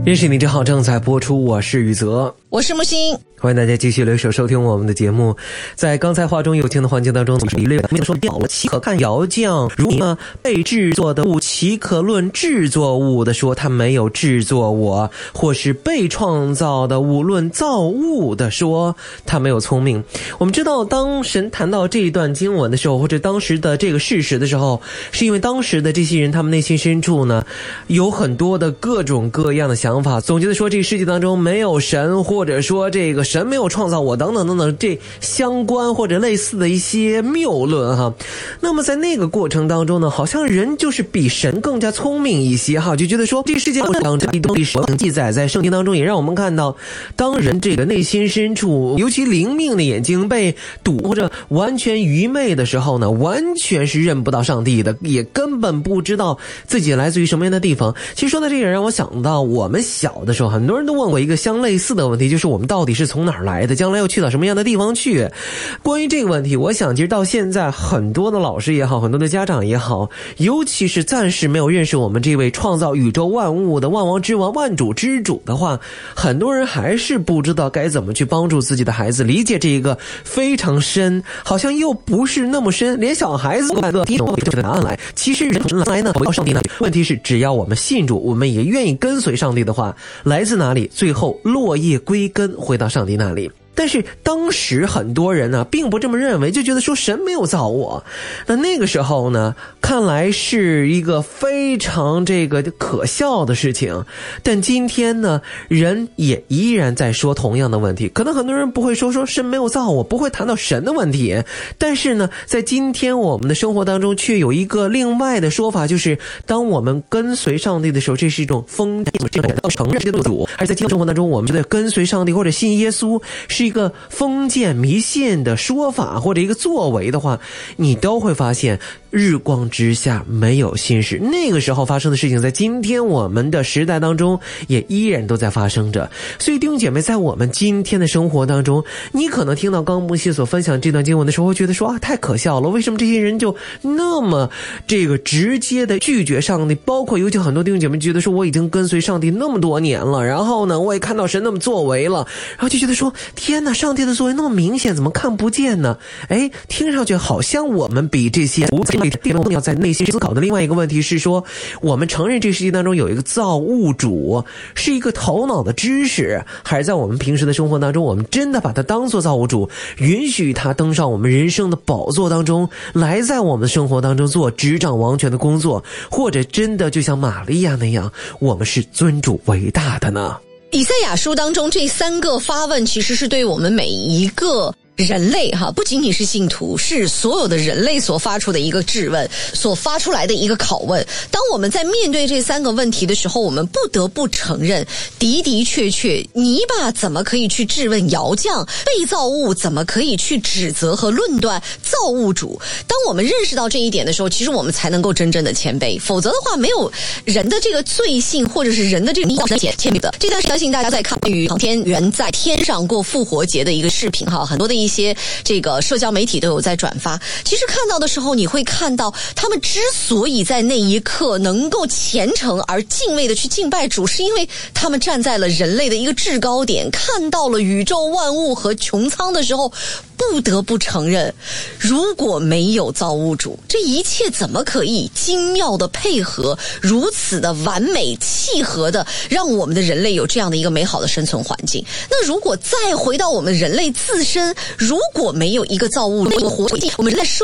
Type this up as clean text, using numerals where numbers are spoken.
认识你真好正在播出，我是宇泽， 我是木星， 欢迎大家继续留守收听我们的节目。在刚才话中有情的环境当中，李略说掉了，岂可看窑匠如你呢？被制作的物，岂可论制作物的说他没有制作我，或是被创造的物论造物的说他没有聪明。我们知道，当神谈到这一段经文的时候，或者当时的这个事实的时候，是因为当时的这些人他们内心深处呢，有很多的各种各样的想法，总觉得说这个世界当中没有神，或者说这个神没有创造我等等等等，这相关或者类似的一些谬论哈。那么在那个过程当中呢，好像人就是比神更加聪明一些哈，就觉得说这个世界当中的历史记载在圣经当中也让我们看到，当人这个内心深处，尤其灵命的眼睛被堵或者完全愚昧的时候呢，完全是认不到上帝的，也根本不知道自己来自于什么样的地方。其实说到这个让我想到我们小的时候，很多人都问过一个相类似的问题，就是我们到底是从哪儿来的，将来要去到什么样的地方去。关于这个问题，我想其实到现在很多的老师也好，很多的家长也好，尤其是暂时没有认识我们这位创造宇宙万物的万王之王万主之主的话，很多人还是不知道该怎么去帮助自己的孩子理解这个非常深，好像又不是那么深，连小孩子都个第一种这个答案来。其实人来呢回到上帝那里，问题是只要我们信主，我们也愿意跟随上帝的话，来自哪里，最后落叶归根，回到上帝那里。但是当时很多人呢并不这么认为，就觉得说神没有造我。那个时候呢，看来是一个非常这个可笑的事情。但今天呢，人也依然在说同样的问题。可能很多人不会说神没有造我，不会谈到神的问题。但是呢，在今天我们的生活当中却有一个另外的说法，就是当我们跟随上帝的时候，这是一种封建这种承认这个主，而在今天生活当中，我们觉得跟随上帝或者信耶稣是一个封建迷信的说法或者一个作为的话，你都会发现日光之下没有新事。那个时候发生的事情，在今天我们的时代当中也依然都在发生着。所以弟兄姐妹，在我们今天的生活当中，你可能听到刚牧师所分享这段经文的时候，会觉得说太可笑了，为什么这些人就那么这个直接的拒绝上帝？包括尤其很多弟兄姐妹觉得说，我已经跟随上帝那么多年了，然后呢我也看到神那么作为了，然后就觉得说天哪，上帝的作为那么明显，怎么看不见呢？听上去好像我们比这些更要在内心思考的。另外一个问题是说，我们承认这个世界当中有一个造物主，是一个头脑的知识，还是在我们平时的生活当中，我们真的把它当作造物主，允许他登上我们人生的宝座当中，来在我们的生活当中做执掌王权的工作，或者真的就像玛利亚那样，我们是尊主为大的呢？ 以赛亚书当中这3个发问，其实是对我们每一个人类不仅仅是信徒，是所有的人类所发出的一个质问，所发出来的一个拷问。当我们在面对这3个问题的时候，我们不得不承认，的的确确，泥巴怎么可以去质问窑匠，被造物怎么可以去指责和论断造物主？当我们认识到这一点的时候，其实我们才能够真正的谦卑，否则的话，没有人的这个罪性，或者是人的这个谦卑的。这段时间相信大家在看与航天员在天上过复活节的一个视频很多的一些这个社交媒体都有在转发。其实看到的时候，你会看到他们之所以在那一刻能够虔诚而敬畏的去敬拜主，是因为他们站在了人类的一个制高点，看到了宇宙万物和穹苍的时候，不得不承认，如果没有造物主，这一切怎么可以精妙的配合，如此的完美契合的让我们的人类有这样的一个美好的生存环境？那如果再回到我们人类自身，如果没有一个造物主的活，我们人类